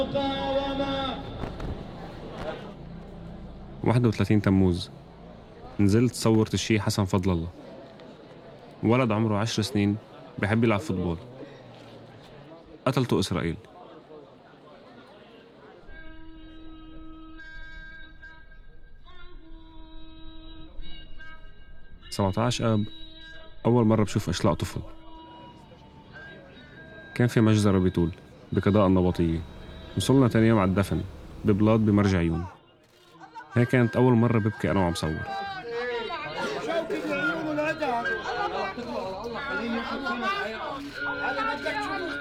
31 تموز، نزلت صورت الشيخ حسن فضل الله، ولد عمره 10 سنين بحب يلعب فوتبول، قتلته إسرائيل. 17 آب، أول مرة بشوف أشلاء طفل. كان في مجزرة بطول بقضاء النبطية. وصلنا تاني يوم على الدفن ببلاط بمرج عيون. هي كانت أول مرة ببكي أنا وعم صور.